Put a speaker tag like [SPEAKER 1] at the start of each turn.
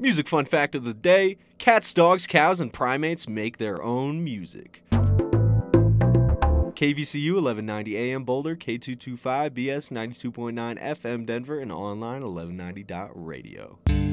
[SPEAKER 1] Music fun fact of the day: cats, dogs, cows, and primates make their own music. KVCU 1190 AM Boulder, K225BS 92.9 FM Denver, and online 1190.radio.